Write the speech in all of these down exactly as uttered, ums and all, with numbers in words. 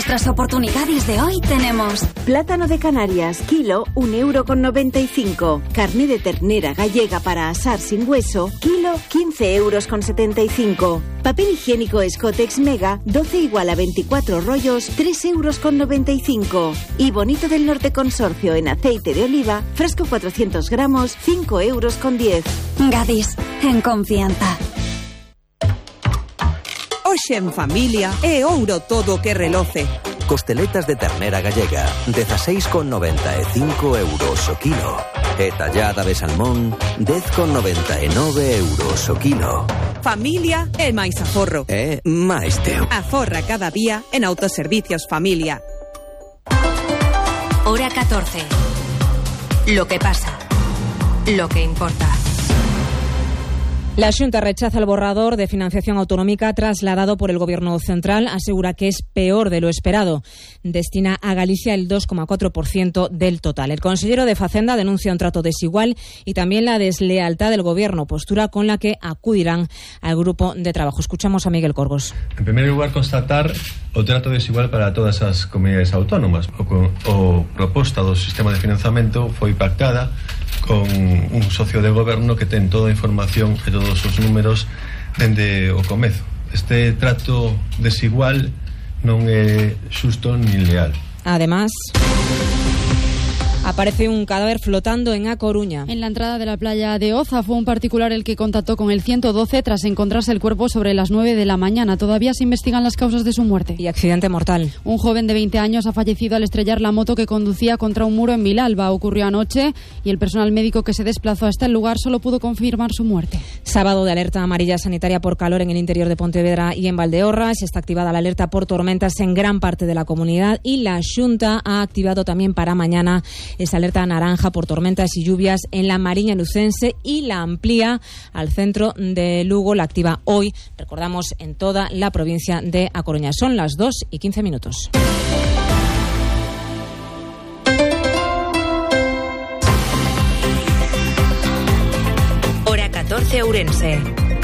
nuestras oportunidades de hoy tenemos plátano de Canarias, kilo, un euro con noventa y cinco. Carne de ternera gallega para asar sin hueso, kilo, quince euros con setenta y cinco. Papel higiénico Escotex Mega, doce igual a veinticuatro rollos, tres euros con noventa y cinco. Y Bonito del Norte Consorcio en aceite de oliva, frasco cuatrocientos gramos, cinco euros con diez. Gadis, en confianza. Hoxe en familia é ouro todo o que reloce. Costeletas de ternera gallega, dezasseis con noventa e cinco euros o kilo. E tallada de salmón, dez con noventa e nove euros o kilo. Familia é máis aforro. É máis teu. Aforra cada día en Autoservicios Familia. Hora catorce. Lo que pasa. Lo que importa. La Xunta rechaza el borrador de financiación autonómica trasladado por el Gobierno central. Asegura que es peor de lo esperado. Destina a Galicia el dos coma cuatro por ciento del total. El consejero de Facenda denuncia un trato desigual y también la deslealtad del Gobierno, postura con la que acudirán al grupo de trabajo. Escuchamos a Miguel Corgos. En primer lugar, constatar o trato desigual para todas as comunidades autónomas. O, o proposta do sistema de financiamento foi pactada con un socio de goberno que ten toda a información e todos os números dende o comezo. Este trato desigual non é xusto nin leal. Además, aparece un cadáver flotando en A Coruña. En la entrada de la playa de Oza fue un particular el que contactó con el ciento doce tras encontrarse el cuerpo sobre las nueve de la mañana. Todavía se investigan las causas de su muerte. Y accidente mortal. Un joven de veinte años ha fallecido al estrellar la moto que conducía contra un muro en Vilalba. Ocurrió anoche y el personal médico que se desplazó hasta el lugar solo pudo confirmar su muerte. Sábado de alerta amarilla sanitaria por calor en el interior de Pontevedra y en Valdeorras. Está activada la alerta por tormentas en gran parte de la comunidad y la Xunta ha activado también para mañana esa alerta naranja por tormentas y lluvias en la Mariña Lucense y la amplía al centro de Lugo. La activa hoy, recordamos, en toda la provincia de A Coruña. Son las dos y quince minutos. Hora catorce Ourense.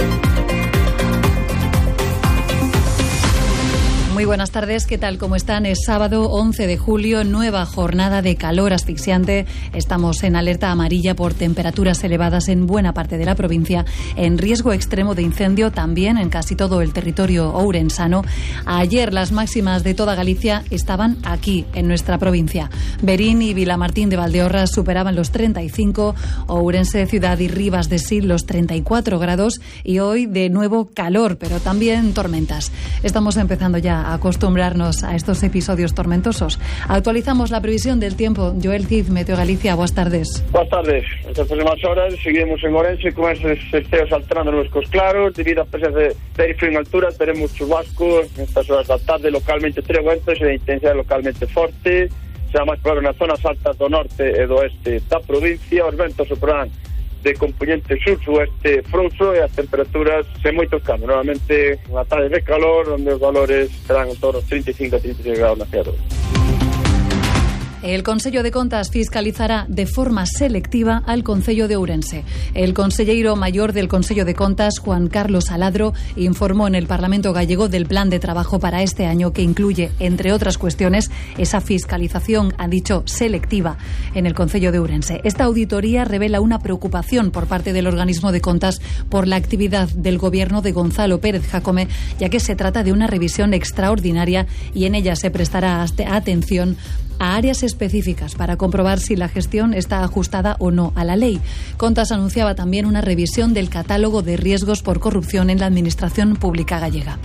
Muy buenas tardes, ¿qué tal? ¿Cómo están? Es sábado once de julio, nueva jornada de calor asfixiante. Estamos en alerta amarilla por temperaturas elevadas en buena parte de la provincia, en riesgo extremo de incendio también en casi todo el territorio ourensano. Ayer las máximas de toda Galicia estaban aquí, en nuestra provincia. Berín y Vilamartín de Valdeorras superaban los treinta y cinco, Ourense, Ciudad y Rivas de Sil los treinta y cuatro grados y hoy de nuevo calor, pero también tormentas. Estamos empezando ya a acostumbrarnos a estos episodios tormentosos. Actualizamos la previsión del tiempo. Joel Cid, Meteo Galicia, buenas tardes. Buenas tardes. Estas próximas horas seguiremos en Ourense con esos esteos alternando nuestros claros. Debido a presencia de aire frío en altura, tenemos chubascos en estas horas de la tarde, localmente treguentos e de intensidade localmente forte. Será máis probable nas zonas altas do norte e do oeste da provincia. Os ventos soprarán de componente sur-sueste frouxo e as temperaturas sen moitos cambios. Normalmente unha tarde de calor onde os valores serán en torno aos treinta e cinco a treinta e seis grados na cidade. El Consello de Contas fiscalizará de forma selectiva al Concello de Ourense. El conselleiro maior del Consello de Contas, Juan Carlos Aladro, informó en el Parlamento gallego del plan de trabajo para este año que incluye, entre otras cuestiones, esa fiscalización, ha dicho, selectiva en el Concello de Ourense. Esta auditoría revela una preocupación por parte del organismo de contas por la actividad del gobierno de Gonzalo Pérez Jácome, ya que se trata de una revisión extraordinaria y en ella se prestará atención a áreas específicas para comprobar si la gestión está ajustada o no a la ley. Contas anunciaba también una revisión del catálogo de riesgos por corrupción en la administración pública gallega.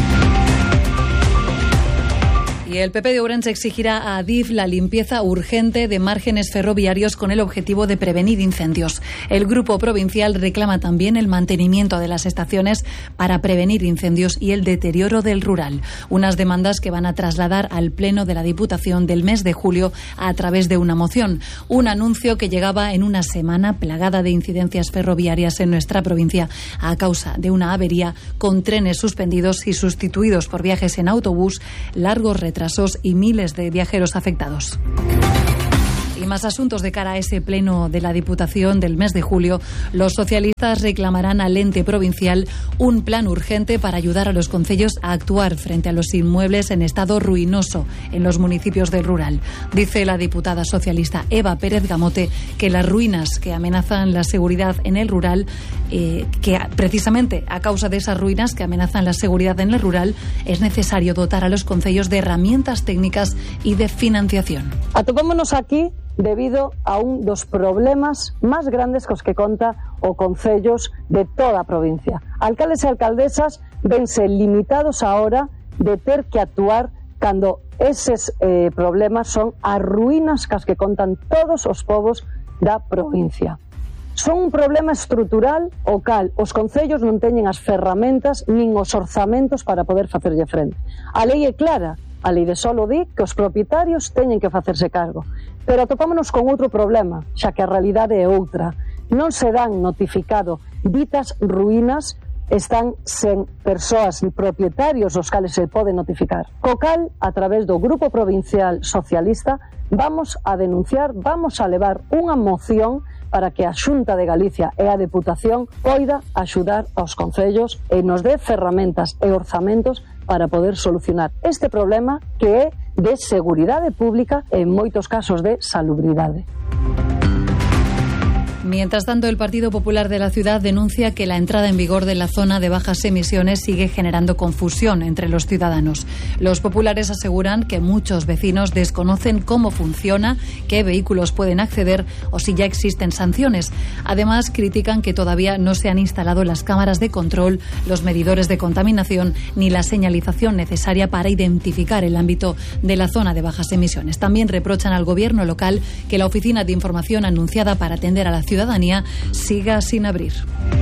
Y el P P de Ourense exigirá a Adif la limpieza urgente de márgenes ferroviarios con el objetivo de prevenir incendios. El grupo provincial reclama también el mantenimiento de las estaciones para prevenir incendios y el deterioro del rural. Unas demandas que van a trasladar al Pleno de la Diputación del mes de julio a través de una moción. Un anuncio que llegaba en una semana plagada de incidencias ferroviarias en nuestra provincia a causa de una avería con trenes suspendidos y sustituidos por viajes en autobús, largos retrasos y miles de viajeros afectados. Y más asuntos de cara a ese pleno de la Diputación del mes de julio. Los socialistas reclamarán al ente provincial un plan urgente para ayudar a los concellos a actuar frente a los inmuebles en estado ruinoso en los municipios del rural. Dice la diputada socialista Eva Pérez Gamote que las ruinas que amenazan la seguridad en el rural, eh, que precisamente a causa de esas ruinas que amenazan la seguridad en el rural, es necesario dotar a los concellos de herramientas técnicas y de financiación. Atopámonos aquí debido a un dos problemas máis grandes cos que conta o concellos de toda a provincia. Alcaldes e alcaldesas vense limitados ahora de ter que actuar cando eses eh, problemas son as ruínas cas que contan todos os povos da provincia. Son un problema estrutural o cal os concellos non teñen as ferramentas nin os orzamentos para poder facerlle frente. A lei é clara. A lei de solo di que os propietarios teñen que facerse cargo. Pero atopámonos con outro problema, xa que a realidade é outra. Non se dan notificado ditas ruínas, están sen persoas ni propietarios os cales se pode notificar. Co cal, a través do Grupo Provincial Socialista, vamos a denunciar, vamos a levar unha moción para que a Xunta de Galicia e a Deputación poida axudar aos concellos e nos dé ferramentas e orzamentos para poder solucionar este problema que é de seguridade pública e en moitos casos de salubridade. Mientras tanto, el Partido Popular de la ciudad denuncia que la entrada en vigor de la zona de bajas emisiones sigue generando confusión entre los ciudadanos. Los populares aseguran que muchos vecinos desconocen cómo funciona, qué vehículos pueden acceder o si ya existen sanciones. Además, critican que todavía no se han instalado las cámaras de control, los medidores de contaminación ni la señalización necesaria para identificar el ámbito de la zona de bajas emisiones. También reprochan al gobierno local que la oficina de información anunciada para atender a la ciudadanía siga sin abrir.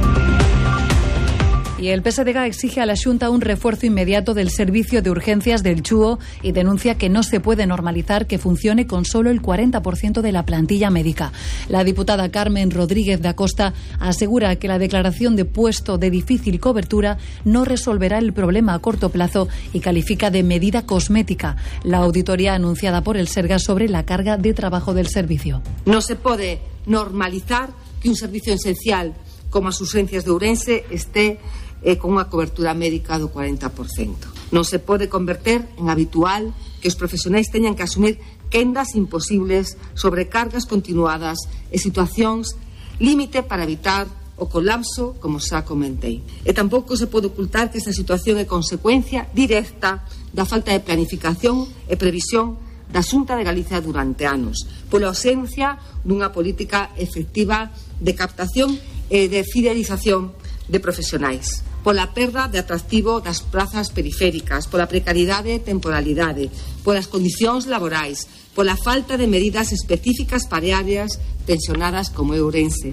Y el P S D G exige a la Xunta un refuerzo inmediato del servicio de urgencias del Chúo y denuncia que no se puede normalizar que funcione con solo el cuarenta por ciento de la plantilla médica. La diputada Carmen Rodríguez da Costa asegura que la declaración de puesto de difícil cobertura no resolverá el problema a corto plazo y califica de medida cosmética la auditoría anunciada por el Sergas sobre la carga de trabajo del servicio. No se puede normalizar que un servicio esencial como as urgencias de Ourense esté eh, con unha cobertura médica do cuarenta por ciento. Non se pode converter en habitual que os profesionais teñan que asumir quendas imposibles, sobrecargas continuadas e situacións límite para evitar o colapso, como xa comentei. E tampouco se pode ocultar que esta situación é consecuencia directa da falta de planificación e previsión da Xunta de Galicia durante anos, pola ausencia dunha política efectiva de captación e de fidelización de profesionais, pola perda de atractivo das prazas periféricas, pola precariedade e temporalidade, polas condicións laborais, pola falta de medidas específicas para áreas tensionadas como Ourense.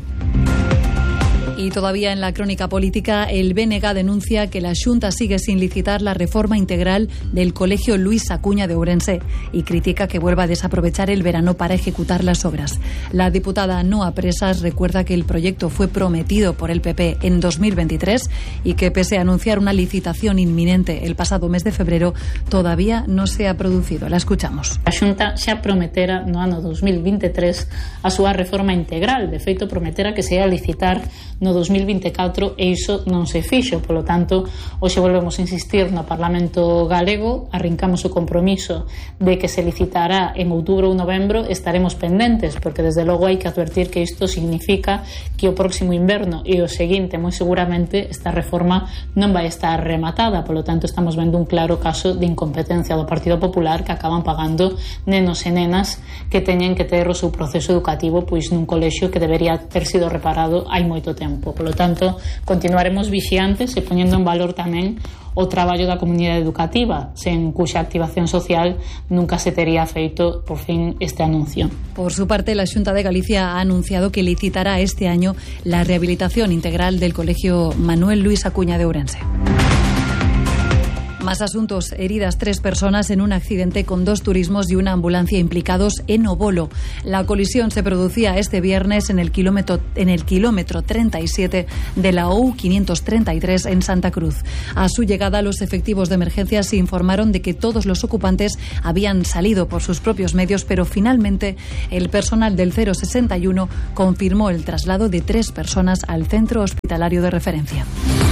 Y todavía en la crónica política, el B N G denuncia que la Xunta sigue sin licitar la reforma integral del Colegio Luis Acuña de Ourense y critica que vuelva a desaprovechar el verano para ejecutar las obras. La diputada Noa Presas recuerda que el proyecto fue prometido por el P P en dos mil veintitrés y que pese a anunciar una licitación inminente el pasado mes de febrero, todavía no se ha producido. La escuchamos. A Xunta xa prometera no ano dos mil veintitrés a súa reforma integral. De feito, prometera que se ia licitar no dos mil veinticuatro e iso non se fixo. Polo tanto, hoxe volvemos a insistir no Parlamento galego, arrincamos o compromiso de que se licitará en outubro ou novembro, estaremos pendentes, porque desde logo hai que advertir que isto significa que o próximo inverno e o seguinte, moi seguramente, esta reforma non vai estar rematada. Polo tanto, estamos vendo un claro caso de incompetencia do Partido Popular, que acaban pagando nenos e nenas que teñen que ter o seu proceso educativo pois nun colexio que debería ter sido reparado hai moito tempo. Por lo tanto, continuaremos vixiantes e poñendo en valor tamén o traballo da comunidade educativa, sen cuxa activación social nunca se tería feito por fin este anuncio. Por su parte, la Xunta de Galicia ha anunciado que licitará este año la rehabilitación integral del Colegio Manuel Luis Acuña de Ourense. Más asuntos. Heridas tres personas en un accidente con dos turismos y una ambulancia implicados en Obolo. La colisión se producía este viernes en el kilómetro, en el kilómetro treinta y siete de la O U quinientos treinta y tres en Santa Cruz. A su llegada, los efectivos de emergencia se informaron de que todos los ocupantes habían salido por sus propios medios, pero finalmente el personal del cero sesenta y uno confirmó el traslado de tres personas al centro hospitalario de referencia.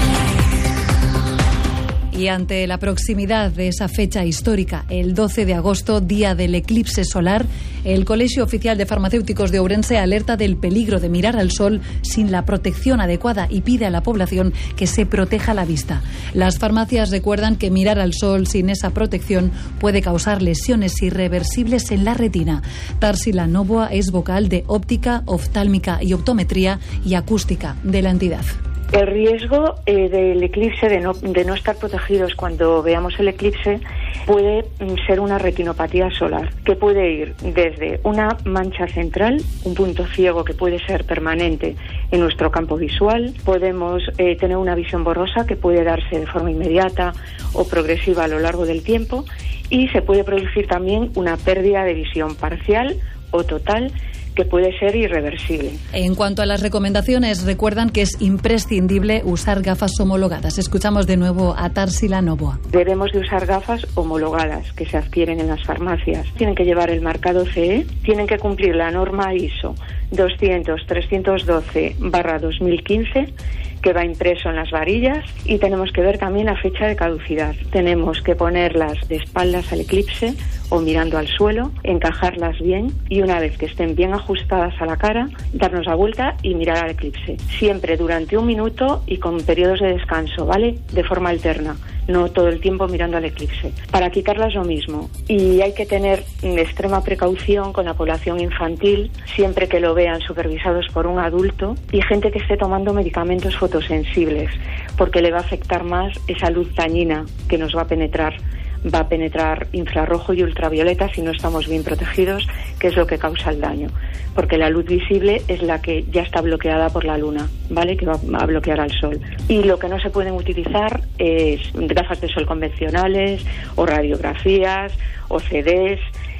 Y ante la proximidad de esa fecha histórica, el doce de agosto, día del eclipse solar, el Colegio Oficial de Farmacéuticos de Ourense alerta del peligro de mirar al sol sin la protección adecuada y pide a la población que se proteja la vista. Las farmacias recuerdan que mirar al sol sin esa protección puede causar lesiones irreversibles en la retina. Tarsila Novoa es vocal de óptica, oftálmica y optometría y acústica de la entidad. El riesgo eh, del eclipse, de no, de no estar protegidos cuando veamos el eclipse, puede ser una retinopatía solar, que puede ir desde una mancha central, un punto ciego que puede ser permanente en nuestro campo visual. Podemos eh, tener una visión borrosa que puede darse de forma inmediata o progresiva a lo largo del tiempo, y se puede producir también una pérdida de visión parcial o total, que puede ser irreversible. En cuanto a las recomendaciones, recuerdan que es imprescindible usar gafas homologadas. Escuchamos de nuevo a Tarsila Novoa. Debemos de usar gafas homologadas que se adquieren en las farmacias. Tienen que llevar el marcado C E, tienen que cumplir la norma I S O doscientos trescientos doce barra dos mil quince, que va impreso en las varillas, y tenemos que ver también la fecha de caducidad. Tenemos que ponerlas de espaldas al eclipse o mirando al suelo, encajarlas bien, y una vez que estén bien ajustadas a la cara, darnos la vuelta y mirar al eclipse. Siempre durante un minuto y con periodos de descanso, ¿vale? De forma alterna, no todo el tiempo mirando al eclipse. Para quitarlas lo mismo. Y hay que tener extrema precaución con la población infantil, siempre que lo vean supervisados por un adulto, y gente que esté tomando medicamentos fotosensibles, porque le va a afectar más esa luz dañina que nos va a penetrar. Va a penetrar infrarrojo y ultravioleta si no estamos bien protegidos, que es lo que causa el daño. Porque la luz visible es la que ya está bloqueada por la luna, ¿vale? Que va a bloquear al sol. Y lo que no se pueden utilizar es gafas de sol convencionales, o radiografías, o C Ds.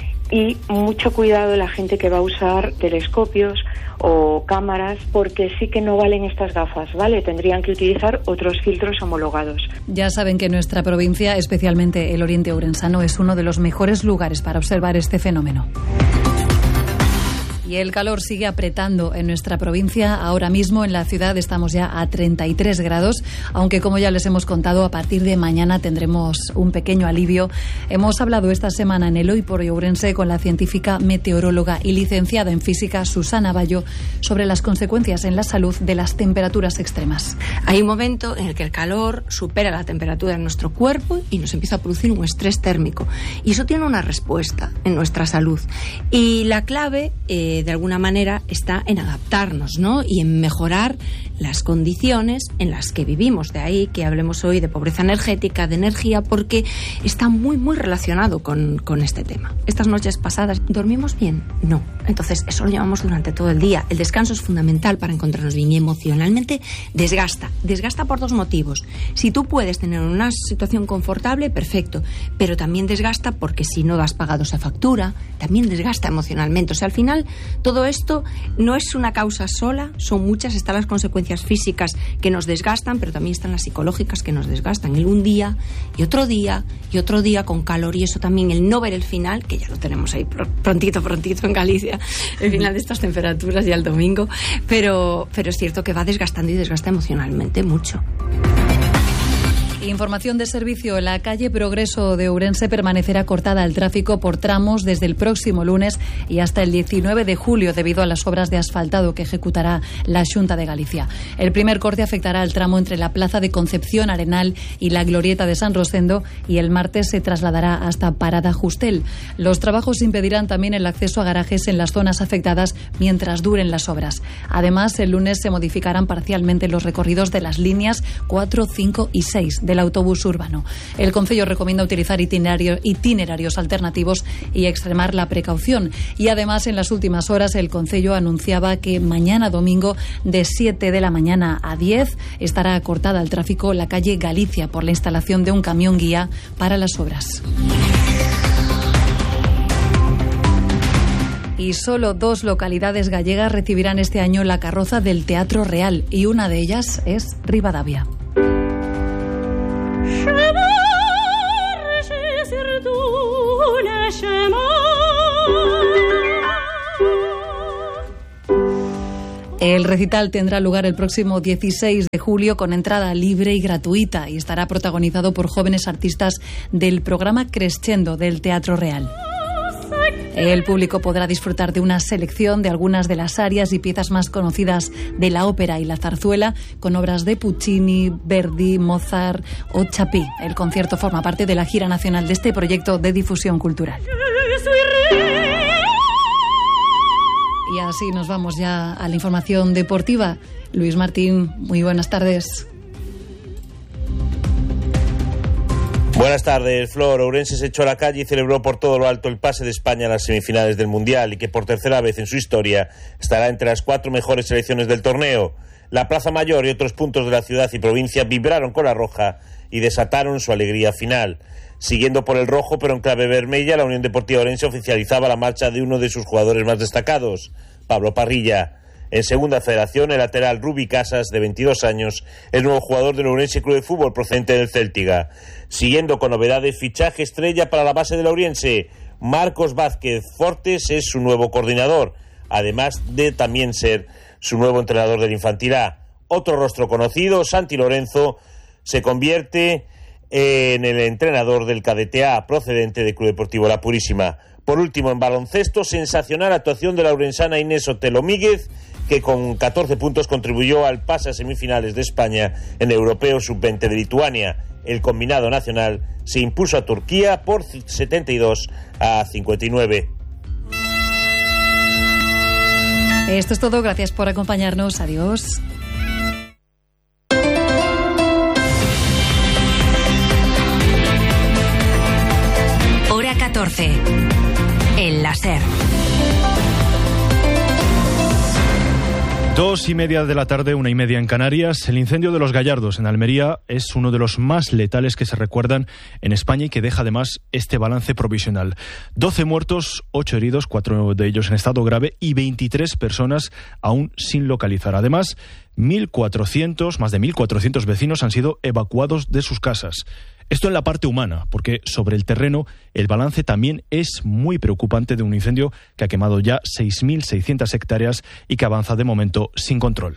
Y mucho cuidado la gente que va a usar telescopios o cámaras, porque sí que no valen estas gafas, ¿vale? Tendrían que utilizar otros filtros homologados. Ya saben que nuestra provincia, especialmente el oriente ourensano, es uno de los mejores lugares para observar este fenómeno. Y el calor sigue apretando en nuestra provincia. Ahora mismo en la ciudad estamos ya a treinta y tres grados, aunque como ya les hemos contado, a partir de mañana tendremos un pequeño alivio. Hemos hablado esta semana en el Hoy por Hoy Ourense con la científica meteoróloga y licenciada en física Susana Bayo sobre las consecuencias en la salud de las temperaturas extremas. Hay un momento en el que el calor supera la temperatura en nuestro cuerpo y nos empieza a producir un estrés térmico, y eso tiene una respuesta en nuestra salud, y la clave eh, de alguna manera está en adaptarnos, ¿no? Y en mejorar las condiciones en las que vivimos. De ahí que hablemos hoy de pobreza energética, de energía, porque está muy muy relacionado con, con este tema. Estas noches pasadas, ¿dormimos bien? No. Entonces eso lo llevamos durante todo el día. El descanso es fundamental para encontrarnos bien, y emocionalmente desgasta. Desgasta por dos motivos. Si tú puedes tener una situación confortable, perfecto, pero también desgasta porque si no has pagado esa factura, también desgasta emocionalmente. O sea, al final todo esto no es una causa sola, son muchas. Están las consecuencias físicas que nos desgastan, pero también están las psicológicas que nos desgastan. El un día y otro día y otro día con calor, y eso también, el no ver el final, que ya lo tenemos ahí prontito, prontito en Galicia, el final de estas temperaturas ya el domingo, pero, pero es cierto que va desgastando y desgasta emocionalmente mucho. Información de servicio. La calle Progreso de Ourense permanecerá cortada al tráfico por tramos desde el próximo lunes y hasta el diecinueve de julio debido a las obras de asfaltado que ejecutará la Xunta de Galicia. El primer corte afectará al tramo entre la Plaza de Concepción Arenal y la Glorieta de San Rosendo, y el martes se trasladará hasta Parada Justel. Los trabajos impedirán también el acceso a garajes en las zonas afectadas mientras duren las obras. Además, el lunes se modificarán parcialmente los recorridos de las líneas cuatro, cinco y seis de del autobús urbano. El concello recomienda utilizar itinerarios, itinerarios alternativos y extremar la precaución. Y además, en las últimas horas, el concello anunciaba que mañana domingo, de siete de la mañana a diez, estará cortada al tráfico la calle Galicia por la instalación de un camión guía para las obras. Y solo dos localidades gallegas recibirán este año la carroza del Teatro Real, y una de ellas es Ribadavia. El recital tendrá lugar el próximo dieciséis de julio con entrada libre y gratuita, y estará protagonizado por jóvenes artistas del programa Crescendo del Teatro Real. El público podrá disfrutar de una selección de algunas de las arias y piezas más conocidas de la ópera y la zarzuela, con obras de Puccini, Verdi, Mozart o Chapí. El concierto forma parte de la gira nacional de este proyecto de difusión cultural. Y así nos vamos ya a la información deportiva. Luis Martín, muy buenas tardes. Buenas tardes, Flor. Ourense se echó a la calle y celebró por todo lo alto el pase de España a las semifinales del Mundial, y que por tercera vez en su historia estará entre las cuatro mejores selecciones del torneo. La Plaza Mayor y otros puntos de la ciudad y provincia vibraron con la roja y desataron su alegría final. Siguiendo por el rojo, pero en clave vermella, la Unión Deportiva Ourense oficializaba la marcha de uno de sus jugadores más destacados, Pablo Parrilla. En segunda federación, el lateral Rubi Casas, de veintidós años, es nuevo jugador del Ourense Club de Fútbol procedente del Céltiga. Siguiendo con novedades, fichaje estrella para la base del Ourense. Marcos Vázquez Fortes es su nuevo coordinador, además de también ser su nuevo entrenador del Infantil A. Otro rostro conocido, Santi Lorenzo, se convierte en el entrenador del Cadete A, procedente del Club Deportivo La Purísima. Por último, en baloncesto, sensacional actuación de la ourensana Inés Otelo Míguez, que con catorce puntos contribuyó al pase a semifinales de España en Europeo sub veinte de Lituania. El combinado nacional se impuso a Turquía por setenta y dos a cincuenta y nueve. Esto es todo, gracias por acompañarnos, adiós. Hora catorce. El láser. Dos y media de la tarde, una y media en Canarias. El incendio de Los Gallardos en Almería es uno de los más letales que se recuerdan en España y que deja además este balance provisional. doce muertos, ocho heridos, cuatro de ellos en estado grave y veintitrés personas aún sin localizar. Además, mil cuatrocientos, más de mil cuatrocientos vecinos han sido evacuados de sus casas. Esto en la parte humana, porque sobre el terreno el balance también es muy preocupante de un incendio que ha quemado ya seis mil seiscientas hectáreas y que avanza de momento sin control.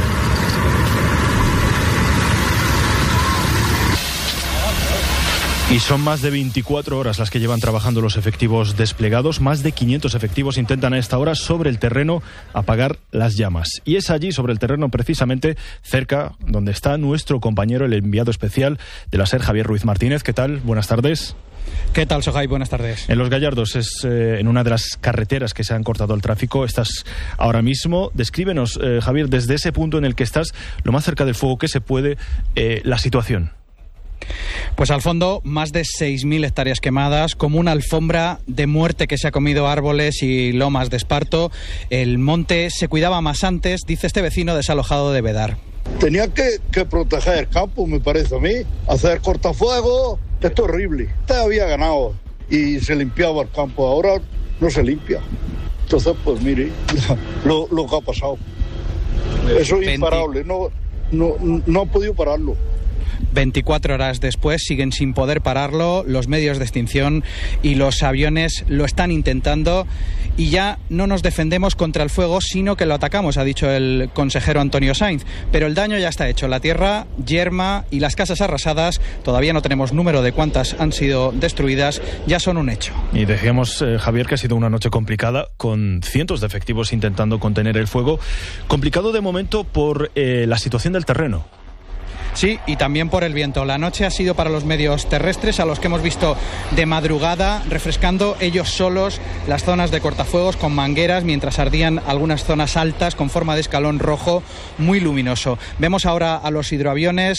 Y son más de veinticuatro horas las que llevan trabajando los efectivos desplegados. Más de quinientos efectivos intentan a esta hora sobre el terreno apagar las llamas. Y es allí, sobre el terreno, precisamente cerca, donde está nuestro compañero, el enviado especial de la SER, Javier Ruiz Martínez. ¿Qué tal? Buenas tardes. ¿Qué tal, Sojai? Buenas tardes. En Los Gallardos es eh, en una de las carreteras que se han cortado el tráfico. Estás ahora mismo. Descríbenos, eh, Javier, desde ese punto en el que estás, lo más cerca del fuego que se puede, eh, la situación. Pues al fondo, más de seis mil hectáreas quemadas, como una alfombra de muerte que se ha comido árboles y lomas de esparto. El monte se cuidaba más antes, dice este vecino desalojado de Bedar. Tenía que, que proteger el campo, me parece a mí. Hacer cortafuegos, esto es horrible. Usted había ganado y se limpiaba el campo, ahora no se limpia. Entonces, pues mire, lo, lo que ha pasado. Eso es imparable, no, no, no ha podido pararlo. veinticuatro horas después siguen sin poder pararlo, los medios de extinción y los aviones lo están intentando, y ya no nos defendemos contra el fuego, sino que lo atacamos, ha dicho el consejero Antonio Sainz. Pero el daño ya está hecho, la tierra yerma y las casas arrasadas, todavía no tenemos número de cuántas han sido destruidas, ya son un hecho. Y decíamos, eh, Javier, que ha sido una noche complicada, con cientos de efectivos intentando contener el fuego. Complicado de momento por eh, la situación del terreno. Sí, y también por el viento. La noche ha sido para los medios terrestres, a los que hemos visto de madrugada, refrescando ellos solos las zonas de cortafuegos con mangueras, mientras ardían algunas zonas altas con forma de escalón rojo muy luminoso. Vemos ahora a los hidroaviones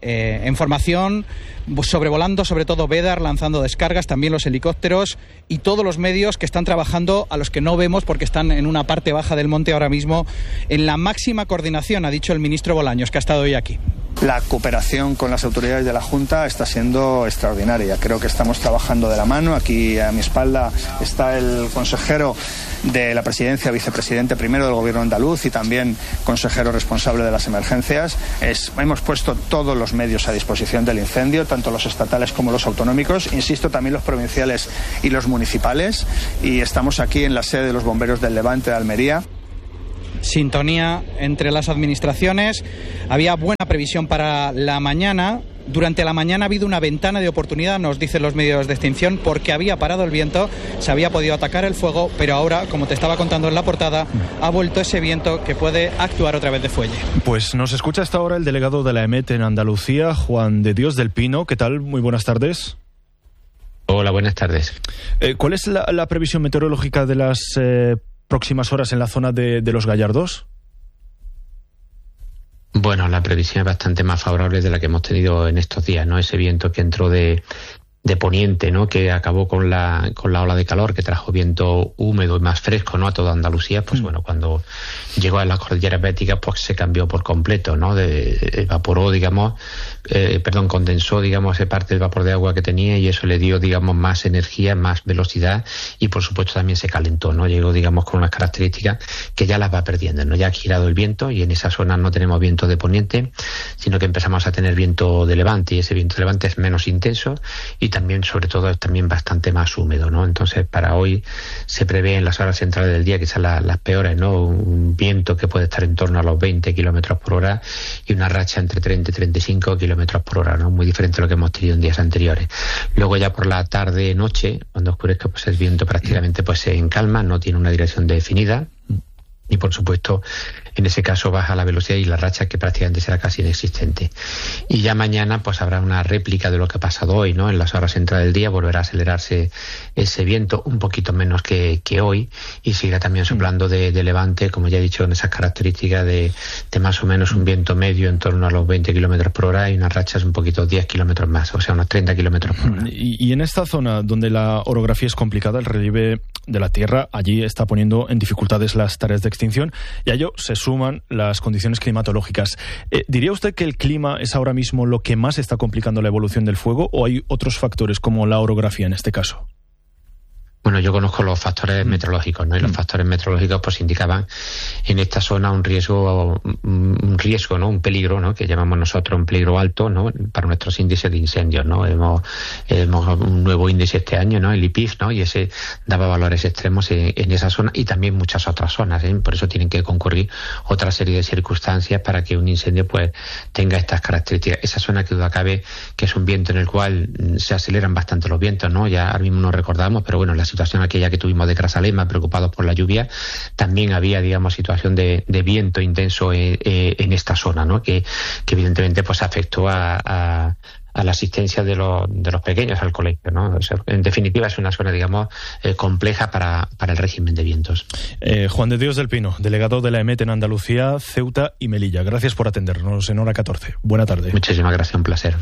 eh, en formación, sobrevolando sobre todo Bédar, lanzando descargas, también los helicópteros y todos los medios que están trabajando, a los que no vemos porque están en una parte baja del monte ahora mismo, en la máxima coordinación, ha dicho el ministro Bolaños, que ha estado hoy aquí. La cooperación con las autoridades de la Junta está siendo extraordinaria. Creo que estamos trabajando de la mano. Aquí a mi espalda está el consejero de la presidencia, vicepresidente primero del gobierno andaluz y también consejero responsable de las emergencias. Es, hemos puesto todos los medios a disposición del incendio, tanto los estatales como los autonómicos, insisto, también los provinciales y los municipales, y estamos aquí en la sede de los bomberos del Levante de Almería. Sintonía entre las administraciones. Había buena previsión para la mañana. Durante la mañana ha habido una ventana de oportunidad, nos dicen los medios de extinción, porque había parado el viento, se había podido atacar el fuego, pero ahora, como te estaba contando en la portada, ha vuelto ese viento que puede actuar otra vez de fuelle. Pues nos escucha hasta ahora el delegado de la EMET en Andalucía, Juan de Dios del Pino. ¿Qué tal? Muy buenas tardes. Hola, buenas tardes. Eh, ¿Cuál es la, la previsión meteorológica de las eh, próximas horas en la zona de, de los Gallardos? Bueno, la previsión es bastante más favorable de la que hemos tenido en estos días, ¿no? Ese viento que entró de, de poniente, ¿no? Que acabó con la con la ola de calor, que trajo viento húmedo y más fresco, ¿no? A toda Andalucía, pues mm. bueno, cuando llegó a las cordilleras béticas, pues se cambió por completo, ¿no? De, evaporó, digamos, eh, perdón, condensó, digamos, esa parte del vapor de agua que tenía y eso le dio, digamos, más energía, más velocidad y, por supuesto, también se calentó, ¿no? Llegó, digamos, con unas características que ya las va perdiendo, ¿no? Ya ha girado el viento y en esa zona no tenemos viento de poniente, sino que empezamos a tener viento de levante y ese viento de levante es menos intenso y también, sobre todo, es también bastante más húmedo, ¿no? Entonces, para hoy se prevé en las horas centrales del día, que son las, las peores, ¿no? Un viento que puede estar en torno a los veinte kilómetros por hora y una racha entre treinta y treinta y cinco kilómetros por hora, ¿no? Muy diferente a lo que hemos tenido en días anteriores. Luego ya por la tarde, noche, cuando oscurezca, pues el viento prácticamente pues se encalma, no tiene una dirección definida. Y por supuesto, en ese caso baja la velocidad y la racha, que prácticamente será casi inexistente. Y ya mañana pues habrá una réplica de lo que ha pasado hoy, ¿no? En las horas centrales del día volverá a acelerarse ese viento un poquito menos que, que hoy y seguirá también soplando de, de levante, como ya he dicho, en esas características de, de más o menos un viento medio en torno a los veinte kilómetros por hora y unas rachas un poquito diez kilómetros más, o sea, unos treinta kilómetros por hora. Y, y en esta zona donde la orografía es complicada, el relieve de la Tierra allí está poniendo en dificultades las tareas de extinción y a ello se suman las condiciones climatológicas. Eh, ¿Diría usted que el clima es ahora mismo lo que más está complicando la evolución del fuego o hay otros factores como la orografía en este caso? Bueno, yo conozco los factores meteorológicos, ¿no? Y los factores meteorológicos pues indicaban en esta zona un riesgo, un riesgo, ¿no? Un peligro, ¿no? Que llamamos nosotros un peligro alto, ¿no? Para nuestros índices de incendios, ¿no? Hemos, hemos un nuevo índice este año, ¿no? El I P I F, ¿no? Y ese daba valores extremos en, en esa zona y también muchas otras zonas, ¿eh? Por eso tienen que concurrir otra serie de circunstancias para que un incendio pues tenga estas características. Esa zona, que duda cabe, que es un viento en el cual se aceleran bastante los vientos, ¿no? Ya ahora mismo nos recordamos, pero bueno, la situación aquella que tuvimos de Grazalema, preocupados por la lluvia, también había, digamos, situación de, de viento intenso en, en esta zona, ¿no? Que, que evidentemente pues afectó a, a, a la asistencia de los, de los pequeños al colegio, ¿no? O sea, en definitiva es una zona, digamos, eh, compleja para, para el régimen de vientos. Eh, Juan de Dios del Pino, delegado de la EMET en Andalucía, Ceuta y Melilla. Gracias por atendernos en Hora catorce. Buena tarde. Muchísimas gracias, un placer.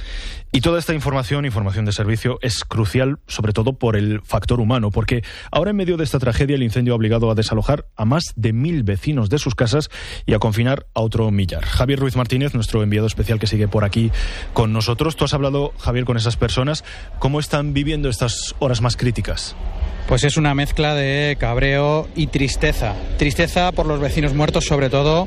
Y toda esta información, información de servicio, es crucial, sobre todo por el factor humano, porque ahora en medio de esta tragedia el incendio ha obligado a desalojar a más de mil vecinos de sus casas y a confinar a otro millar. Javier Ruiz Martínez, nuestro enviado especial que sigue por aquí con nosotros. Tú has hablado, Javier, con esas personas. ¿Cómo están viviendo estas horas más críticas? Pues es una mezcla de cabreo y tristeza. Tristeza por los vecinos muertos, sobre todo.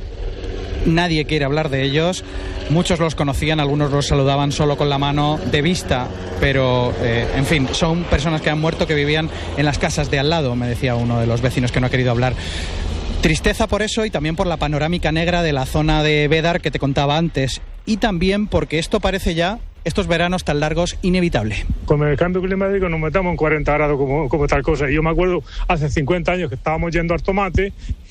Nadie quiere hablar de ellos. Muchos los conocían, algunos los saludaban solo con la mano de vista, pero, eh, en fin, son personas que han muerto, que vivían en las casas de al lado, me decía uno de los vecinos que no ha querido hablar. Tristeza por eso y también por la panorámica negra de la zona de Bédar que te contaba antes. Y también porque esto parece ya, estos veranos tan largos, inevitable. Con el cambio climático nos metamos en cuarenta grados como, como tal cosa. Yo me acuerdo hace cincuenta años que estábamos yendo al tomate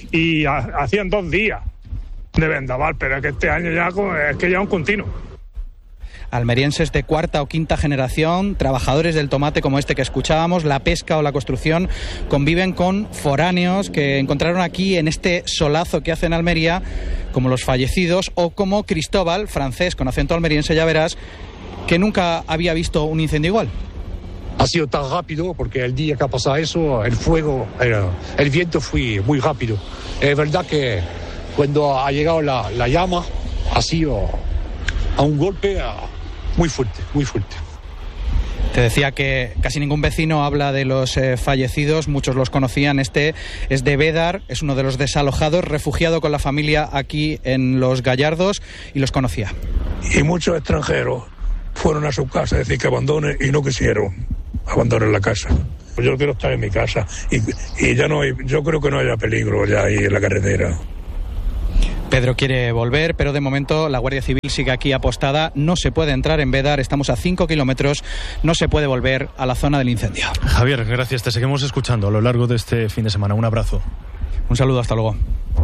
y a, hacían dos días de vendaval, pero es que este año ya es que ya es un continuo. almerienses de cuarta o quinta generación, trabajadores del tomate como este que escuchábamos, la pesca o la construcción, conviven con foráneos que encontraron aquí en este solazo que hace en Almería, como los fallecidos o como Cristóbal, francés con acento almeriense, ya verás, que nunca había visto un incendio igual. Ha sido tan rápido porque el día que ha pasado eso, el fuego, el, el viento fue muy rápido. Es verdad que cuando ha llegado la, la llama, ha sido a un golpe a, muy fuerte, muy fuerte. Te decía que casi ningún vecino habla de los eh, fallecidos, muchos los conocían. Este es de Bédar, es uno de los desalojados, refugiado con la familia aquí en Los Gallardos, y los conocía. Y muchos extranjeros fueron a su casa a decir que abandonen y no quisieron abandonar la casa. Yo quiero estar en mi casa y, y ya no hay, yo creo que no haya peligro ya ahí en la carretera. Pedro quiere volver, pero de momento la Guardia Civil sigue aquí apostada. No se puede entrar en Bédar, estamos a cinco kilómetros, no se puede volver a la zona del incendio. Javier, gracias, te seguimos escuchando a lo largo de este fin de semana. Un abrazo. Un saludo, hasta luego.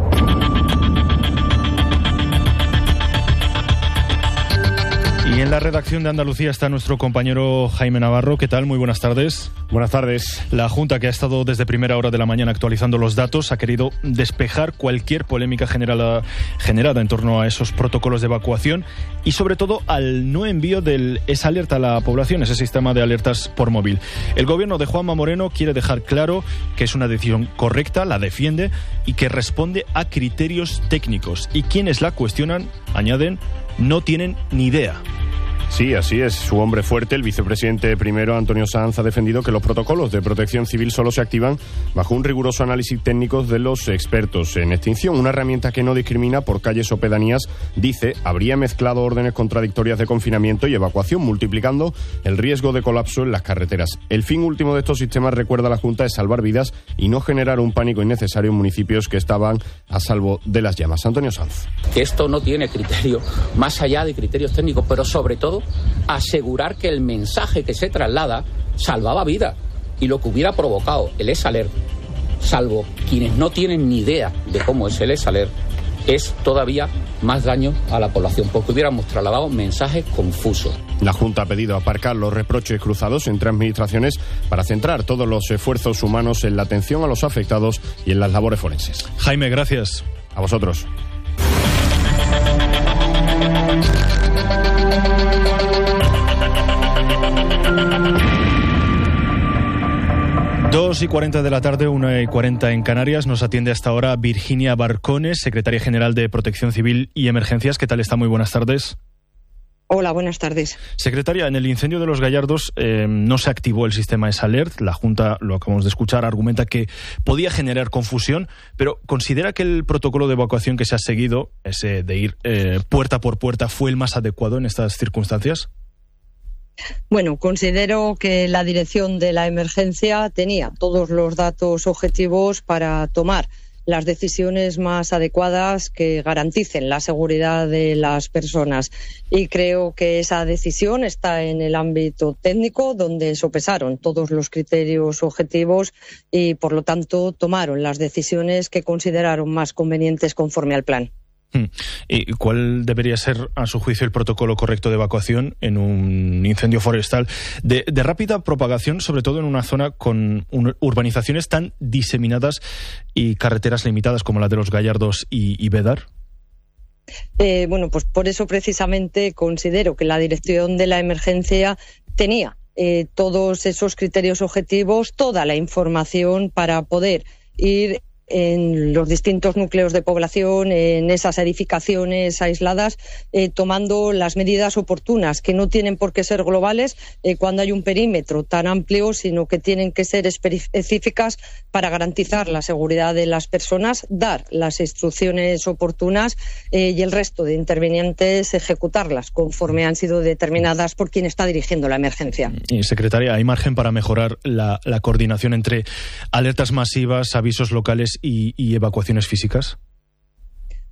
Y en la redacción de Andalucía está nuestro compañero Jaime Navarro. ¿Qué tal? Muy buenas tardes. Buenas tardes. La Junta, que ha estado desde primera hora de la mañana actualizando los datos, ha querido despejar cualquier polémica generada, generada en torno a esos protocolos de evacuación y sobre todo al no envío del esa alerta a la población, ese sistema de alertas por móvil. El gobierno de Juanma Moreno quiere dejar claro que es una decisión correcta, la defiende y que responde a criterios técnicos. Y quienes la cuestionan, añaden, no tienen ni idea. Sí, así es. Su hombre fuerte, el vicepresidente primero, Antonio Sanz, ha defendido que los protocolos de protección civil solo se activan bajo un riguroso análisis técnico de los expertos en extinción. Una herramienta que no discrimina por calles o pedanías, dice, habría mezclado órdenes contradictorias de confinamiento y evacuación, multiplicando el riesgo de colapso en las carreteras. El fin último de estos sistemas, recuerda la Junta, es salvar vidas y no generar un pánico innecesario en municipios que estaban a salvo de las llamas. Antonio Sanz. Que esto no tiene criterio, más allá de criterios técnicos, pero sobre todo asegurar que el mensaje que se traslada salvaba vida, y lo que hubiera provocado el ESALER, salvo quienes no tienen ni idea de cómo es el ESALER, es todavía más daño a la población, porque hubiéramos trasladado mensajes confusos. La Junta ha pedido aparcar los reproches cruzados entre administraciones para centrar todos los esfuerzos humanos en la atención a los afectados y en las labores forenses. Jaime, gracias. A vosotros. Dos y cuarenta de la tarde, una y cuarenta en Canarias. Nos atiende hasta ahora Virginia Barcones, secretaria general de Protección Civil y Emergencias. ¿Qué tal está? Muy buenas tardes. Hola, buenas tardes. Secretaria, en el incendio de Los Gallardos eh, no se activó el sistema ESALERT. La Junta, lo acabamos de escuchar, argumenta que podía generar confusión, pero ¿considera que el protocolo de evacuación que se ha seguido, ese de ir eh, puerta por puerta, fue el más adecuado en estas circunstancias? Bueno, considero que la dirección de la emergencia tenía todos los datos objetivos para tomar las decisiones más adecuadas que garanticen la seguridad de las personas. Y creo que esa decisión está en el ámbito técnico, donde sopesaron todos los criterios objetivos y, por lo tanto, tomaron las decisiones que consideraron más convenientes conforme al plan. ¿Y cuál debería ser, a su juicio, el protocolo correcto de evacuación en un incendio forestal de, de rápida propagación, sobre todo en una zona con un, urbanizaciones tan diseminadas y carreteras limitadas como la de Los Gallardos y, y Bédar? Eh, bueno, pues por eso precisamente considero que la dirección de la emergencia tenía eh, todos esos criterios objetivos, toda la información para poder ir en los distintos núcleos de población, en esas edificaciones aisladas, eh, tomando las medidas oportunas, que no tienen por qué ser globales eh, cuando hay un perímetro tan amplio, sino que tienen que ser específicas para garantizar la seguridad de las personas, dar las instrucciones oportunas eh, y el resto de intervinientes ejecutarlas conforme han sido determinadas por quien está dirigiendo la emergencia. Y, secretaria, ¿hay margen para mejorar la, la coordinación entre alertas masivas, avisos locales Y, y evacuaciones físicas?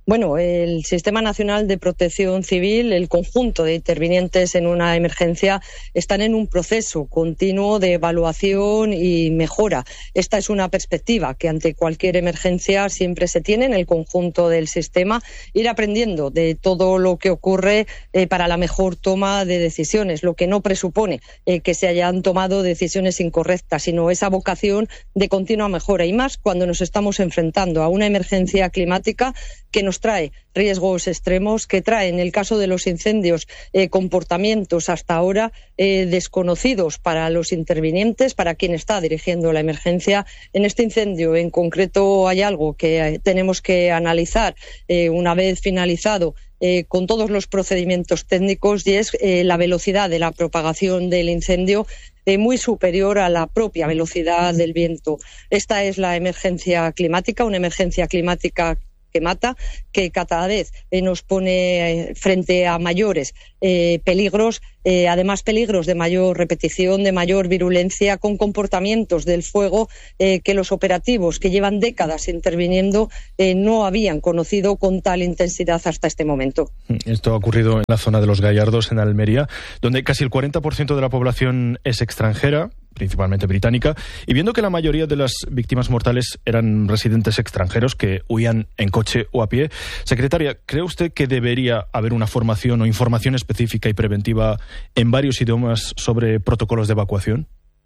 Bueno, el Sistema Nacional de Protección Civil, el conjunto de intervinientes en una emergencia, están en un proceso continuo de evaluación y mejora. Esta es una perspectiva que ante cualquier emergencia siempre se tiene en el conjunto del sistema, ir aprendiendo de todo lo que ocurre eh, para la mejor toma de decisiones, lo que no presupone eh, que se hayan tomado decisiones incorrectas, sino esa vocación de continua mejora, y más cuando nos estamos enfrentando a una emergencia climática que nos trae riesgos extremos, que trae, en el caso de los incendios, eh, comportamientos hasta ahora eh, desconocidos para los intervinientes, para quien está dirigiendo la emergencia. En este incendio en concreto hay algo que eh, tenemos que analizar eh, una vez finalizado eh, con todos los procedimientos técnicos, y es eh, la velocidad de la propagación del incendio, Eh, muy superior a la propia velocidad del viento. Esta es la emergencia climática, una emergencia climática que mata, que cada vez eh, nos pone eh, frente a mayores eh, peligros, eh, además peligros de mayor repetición, de mayor virulencia, con comportamientos del fuego eh, que los operativos que llevan décadas interviniendo eh, no habían conocido con tal intensidad hasta este momento. Esto ha ocurrido en la zona de los Gallardos, en Almería, donde casi el cuarenta por ciento de la población es extranjera, principalmente británica, y viendo que la mayoría de las víctimas mortales eran residentes extranjeros que huían en coche o a pie, secretaria, ¿cree usted que debería haber una formación o información específica y preventiva en varios idiomas sobre protocolos de evacuación?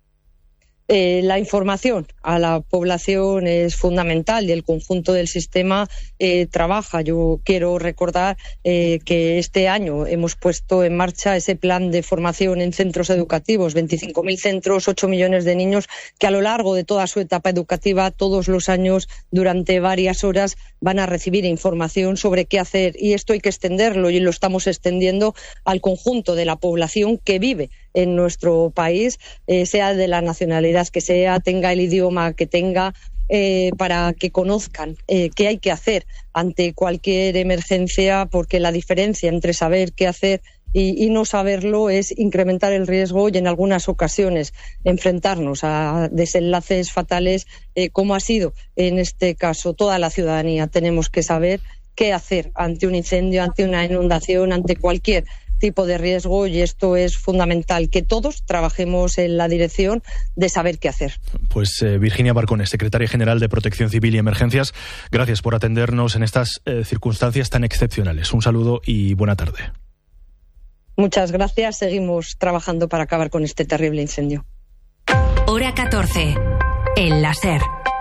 Eh, la información a la población es fundamental y el conjunto del sistema eh, trabaja. Yo quiero recordar eh, que este año hemos puesto en marcha ese plan de formación en centros educativos, veinticinco mil centros, ocho millones de niños que a lo largo de toda su etapa educativa, todos los años, durante varias horas, van a recibir información sobre qué hacer, y esto hay que extenderlo, y lo estamos extendiendo al conjunto de la población que vive en nuestro país, eh, sea de la nacionalidad que sea, tenga el idioma que tenga, eh, para que conozcan eh, qué hay que hacer ante cualquier emergencia, porque la diferencia entre saber qué hacer y, y no saberlo es incrementar el riesgo y en algunas ocasiones enfrentarnos a desenlaces fatales, eh, como ha sido en este caso. Toda la ciudadanía tenemos que saber qué hacer ante un incendio, ante una inundación, ante cualquier tipo de riesgo, y esto es fundamental, que todos trabajemos en la dirección de saber qué hacer. Pues eh, Virginia Barcones, secretaria general de Protección Civil y Emergencias, gracias por atendernos en estas eh, circunstancias tan excepcionales. Un saludo y buena tarde. Muchas gracias. Seguimos trabajando para acabar con este terrible incendio. Hora catorce. El láser.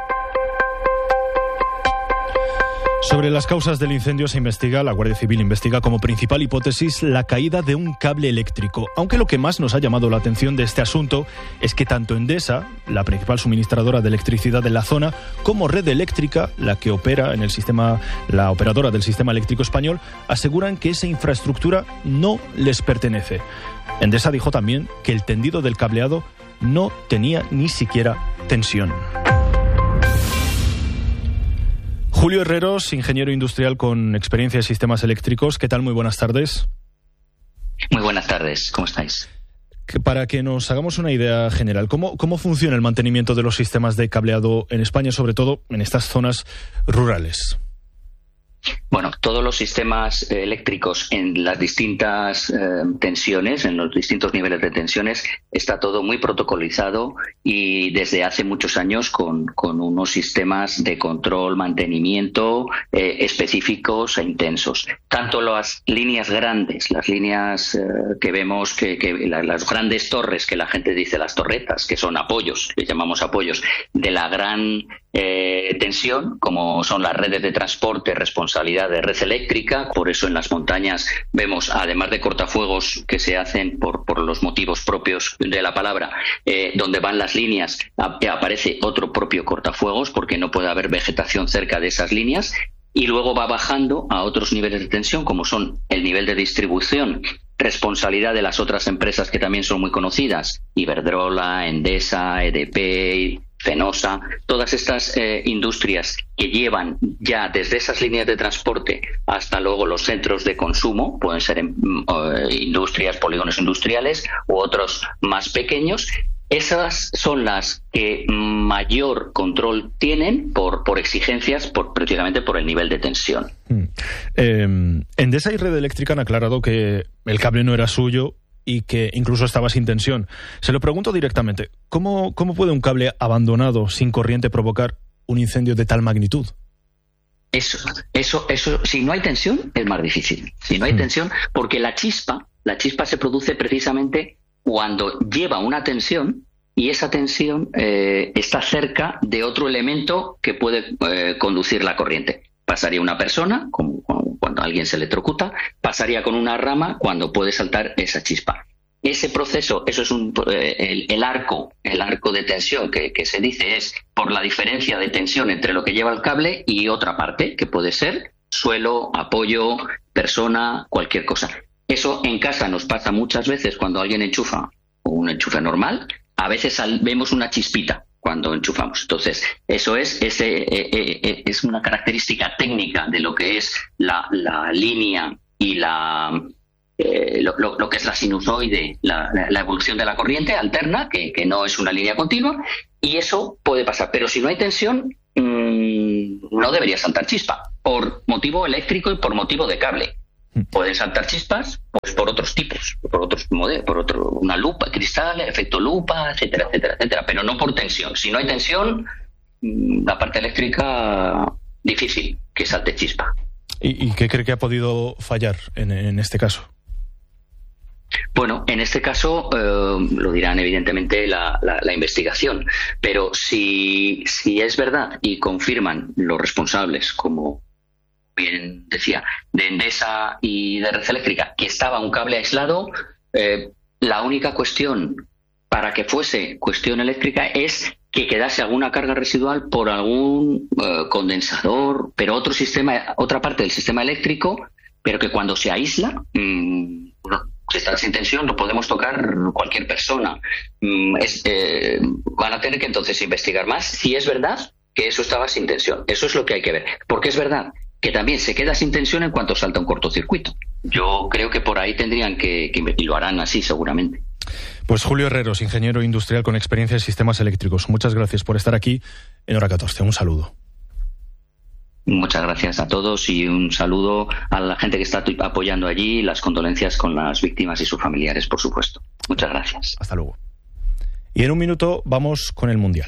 Sobre las causas del incendio se investiga, la Guardia Civil investiga como principal hipótesis la caída de un cable eléctrico. Aunque lo que más nos ha llamado la atención de este asunto es que tanto Endesa, la principal suministradora de electricidad de la zona, como Red Eléctrica, la que opera en el sistema, la operadora del sistema eléctrico español, aseguran que esa infraestructura no les pertenece. Endesa dijo también que el tendido del cableado no tenía ni siquiera tensión. Julio Herreros, ingeniero industrial con experiencia en sistemas eléctricos. ¿Qué tal? Muy buenas tardes. Muy buenas tardes. ¿Cómo estáis? Para que nos hagamos una idea general, ¿cómo, cómo funciona el mantenimiento de los sistemas de cableado en España, sobre todo en estas zonas rurales? Bueno, todos los sistemas eléctricos en las distintas eh, tensiones, en los distintos niveles de tensiones, está todo muy protocolizado y desde hace muchos años con, con unos sistemas de control, mantenimiento eh, específicos e intensos. Tanto las líneas grandes, las líneas eh, que vemos, que, que la, las grandes torres, que la gente dice las torretas, que son apoyos, les llamamos apoyos, de la gran eh, tensión, como son las redes de transporte, responsabilidad de Red Eléctrica. Por eso en las montañas vemos, además de cortafuegos que se hacen por, por los motivos propios de la palabra, eh, donde van las líneas, a, aparece otro propio cortafuegos porque no puede haber vegetación cerca de esas líneas, y luego va bajando a otros niveles de tensión como son el nivel de distribución, responsabilidad de las otras empresas que también son muy conocidas, Iberdrola, Endesa, E D P, Fenosa, todas estas eh, industrias que llevan ya desde esas líneas de transporte hasta luego los centros de consumo, pueden ser eh, industrias, polígonos industriales u otros más pequeños, Esas son las que mayor control tienen por, por exigencias, por, precisamente por el nivel de tensión. Hmm. Eh, Endesa y Red Eléctrica han aclarado que el cable no era suyo y que incluso estaba sin tensión. Se lo pregunto directamente, ¿cómo, cómo puede un cable abandonado sin corriente provocar un incendio de tal magnitud? Eso, eso, eso, si no hay tensión, es más difícil. Si no hay hmm. tensión, porque la chispa, la chispa se produce precisamente cuando lleva una tensión y esa tensión eh, está cerca de otro elemento que puede eh, conducir la corriente. Pasaría una persona, como cuando alguien se electrocuta, pasaría con una rama cuando puede saltar esa chispa. Ese proceso, eso es un, eh, el, el arco, el arco de tensión que, que se dice es por la diferencia de tensión entre lo que lleva el cable y otra parte, que puede ser suelo, apoyo, persona, cualquier cosa. Eso en casa nos pasa muchas veces cuando alguien enchufa un enchufe normal. A veces al, vemos una chispita cuando enchufamos. Entonces, eso es ese eh, eh, es una característica técnica de lo que es la, la línea y la eh, lo, lo, lo que es la sinusoide, la, la, la evolución de la corriente alterna, que, que no es una línea continua, y eso puede pasar. Pero si no hay tensión, mmm, no debería saltar chispa, por motivo eléctrico y por motivo de cable. Pueden saltar chispas pues por otros tipos, por otros modelos, por otro, una lupa, cristal, efecto lupa, etcétera, etcétera, etcétera, pero no por tensión. Si no hay tensión, la parte eléctrica, difícil que salte chispa. ¿Y, y qué cree que ha podido fallar en, en este caso? Bueno, en este caso eh, lo dirán evidentemente la, la, la investigación, pero si, si es verdad y confirman los responsables, como bien decía, de Endesa y de Red Eléctrica, que estaba un cable aislado, eh, la única cuestión para que fuese cuestión eléctrica es que quedase alguna carga residual por algún eh, condensador, pero otro sistema, otra parte del sistema eléctrico, pero que cuando se aísla, mmm, si está sin tensión, lo podemos tocar cualquier persona. Mm, es, eh, van a tener que entonces investigar más si es verdad que eso estaba sin tensión. Eso es lo que hay que ver, porque es verdad que también se queda sin tensión en cuanto salta un cortocircuito. Yo creo que por ahí tendrían que, que y lo harán así seguramente. Pues Julio Herreros, ingeniero industrial con experiencia en sistemas eléctricos. Muchas gracias por estar aquí en Hora catorce. Un saludo. Muchas gracias a todos y un saludo a la gente que está apoyando allí, las condolencias con las víctimas y sus familiares, por supuesto. Muchas gracias. Hasta luego. Y en un minuto vamos con el Mundial.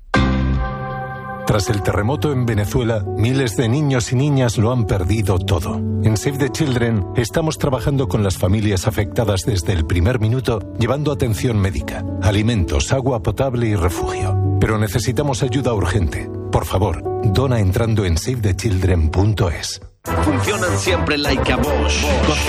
Tras el terremoto en Venezuela, miles de niños y niñas lo han perdido todo. En Save the Children estamos trabajando con las familias afectadas desde el primer minuto, llevando atención médica, alimentos, agua potable y refugio. Pero necesitamos ayuda urgente. Por favor, dona entrando en save the children punto es. Funcionan siempre like a Bosch.